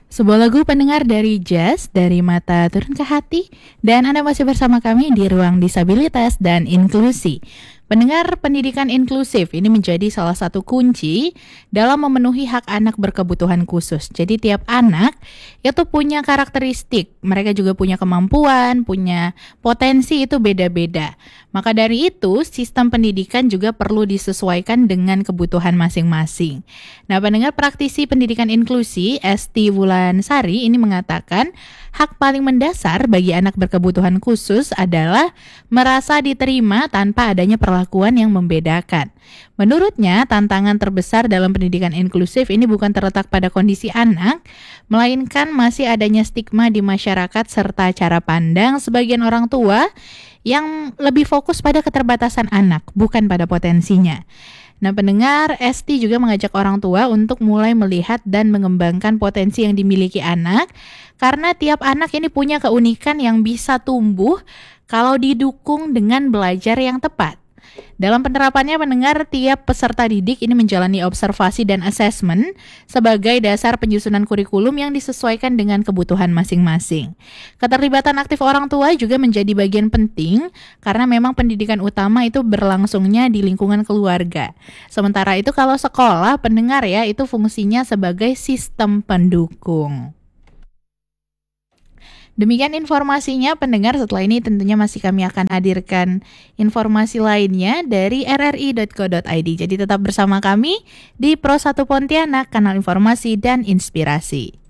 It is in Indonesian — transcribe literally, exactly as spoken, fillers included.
Sebuah lagu pendengar dari Jazz, dari Mata Turun ke Hati, dan Anda masih bersama kami di Ruang Disabilitas dan Inklusi. Pendengar, pendidikan inklusif ini menjadi salah satu kunci dalam memenuhi hak anak berkebutuhan khusus. Jadi tiap anak itu punya karakteristik, mereka juga punya kemampuan, punya potensi itu beda-beda. Maka dari itu, sistem pendidikan juga perlu disesuaikan dengan kebutuhan masing-masing. Nah, pendengar, praktisi pendidikan inklusi Esti Wulansari ini mengatakan hak paling mendasar bagi anak berkebutuhan khusus adalah merasa diterima tanpa adanya perlakuan yang membedakan. Menurutnya, tantangan terbesar dalam pendidikan inklusif ini bukan terletak pada kondisi anak, melainkan masih adanya stigma di masyarakat serta cara pandang sebagian orang tua yang lebih fokus pada keterbatasan anak, bukan pada potensinya. Nah, pendengar, Esti juga mengajak orang tua untuk mulai melihat dan mengembangkan potensi yang dimiliki anak, karena tiap anak ini punya keunikan yang bisa tumbuh kalau didukung dengan belajar yang tepat. Dalam penerapannya, pendengar, tiap peserta didik ini menjalani observasi dan asesmen sebagai dasar penyusunan kurikulum yang disesuaikan dengan kebutuhan masing-masing. Keterlibatan aktif orang tua juga menjadi bagian penting karena memang pendidikan utama itu berlangsungnya di lingkungan keluarga. Sementara itu kalau sekolah, pendengar ya, itu fungsinya sebagai sistem pendukung. Demikian informasinya, pendengar. Setelah ini tentunya masih kami akan hadirkan informasi lainnya dari r r i dot co dot i d. Jadi tetap bersama kami di Pro satu Pontianak, kanal informasi dan inspirasi.